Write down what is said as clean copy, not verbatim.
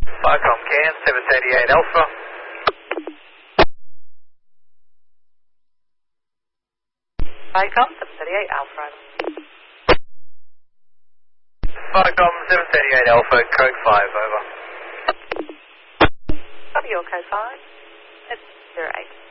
Vicom Can, 738 Alpha. Vicom 738 Alpha. Vicom 738 Alpha, code 5, over. Copy your code 5. It's 08.